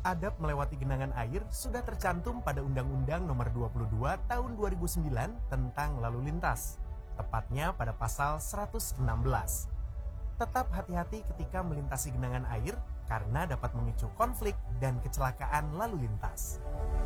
Adab melewati genangan air sudah tercantum pada Undang-Undang Nomor 22 Tahun 2009 tentang lalu lintas, tepatnya pada pasal 116. Tetap hati-hati ketika melintasi genangan air karena dapat memicu konflik dan kecelakaan lalu lintas.